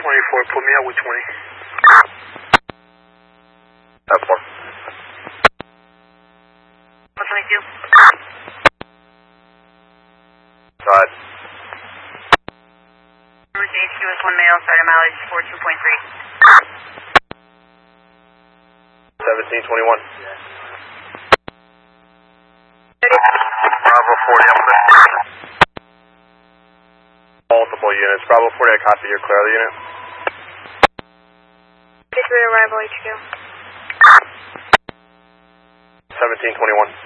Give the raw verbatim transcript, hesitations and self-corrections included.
twenty-four, put me out with twenty. That's one. one twenty-two. Side. Number H Q is one male, starting mileage forty-two point three. seventeen twenty-one. Bravo forty, I'm clear. Multiple units. Bravo forty, I copy. You're clear of the unit. This is arrival H Q. seventeen twenty-one.